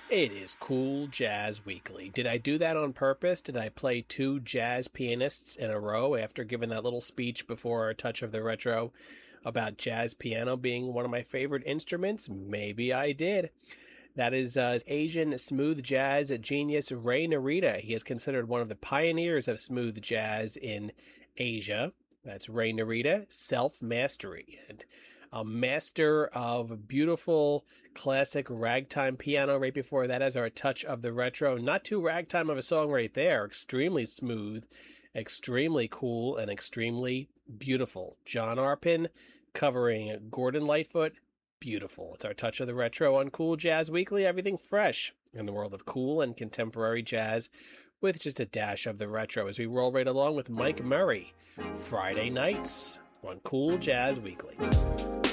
It is Cool Jazz Weekly. Did I do that on purpose? Did I play two jazz pianists in a row after giving that little speech before our touch of the retro about jazz piano being one of my favorite instruments? Maybe I did. That is Asian smooth jazz genius Ray Narita. He is considered one of the pioneers of smooth jazz in Asia. That's Ray Narita, Self-Mastery, and a master of beautiful classic ragtime piano. Right before that is our touch of the retro. Not too ragtime of a song right there. Extremely smooth, extremely cool, and extremely beautiful. John Arpin covering Gordon Lightfoot. Beautiful. It's our touch of the retro on Cool Jazz Weekly. Everything fresh in the world of cool and contemporary jazz with just a dash of the retro as we roll right along with Mike Murray. Friday nights on Cool Jazz Weekly.